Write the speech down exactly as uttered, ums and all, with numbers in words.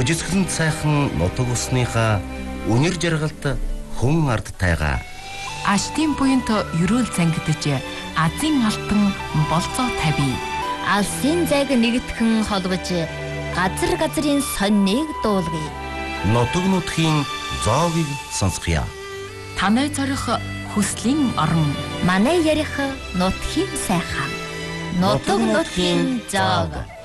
Үжисгэлэн сайхан нутаг усныхаа үнэр жаргалт хүн ард тайгаа. Аштын буянт ерөөл зангидж азийн алтан болцоо тавь. Алсын зайг нэгтгэн холбож газар газрын сонныг дуулгая. Нутаг нутгийн зоогийг сонсгоё. Танай зорих хүслийн орон. Манай ярих нутгийн сайхан. Нутаг нутгийн зоог.